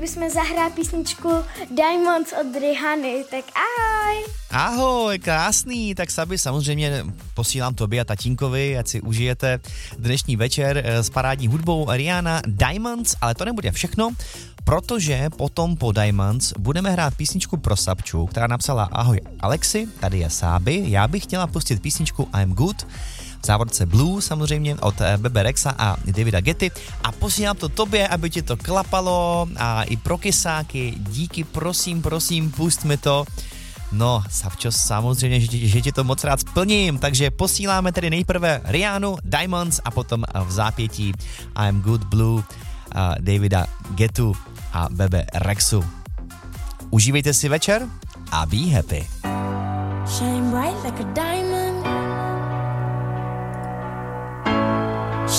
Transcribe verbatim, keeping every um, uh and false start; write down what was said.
bychom zahrát písničku Diamonds od Rihany, tak ahoj. Ahoj, krásný, tak Sabi, samozřejmě posílám tobě a tatínkovi, ať si užijete dnešní večer s parádní hudbou Rihanna Diamonds, ale to nebude všechno, protože potom po Diamonds budeme hrát písničku pro Sabču, která napsala: ahoj Alexi, tady je Sáby, já bych chtěla pustit písničku I'm Good, v závodce Blue samozřejmě od Bebe Rexa a Davida Getty a posílám to tobě, aby ti to klapalo a i pro kysáky, díky, prosím, prosím, pust mi to. No, Savčo, samozřejmě, že, že ti to moc rád splním, takže posíláme tedy nejprve Rihannu, Diamonds a potom v zápětí I'm Good Blue uh, Davida Gettu a Bebe Rexu. Užívejte si večer a be happy. Shine bright like a diamond.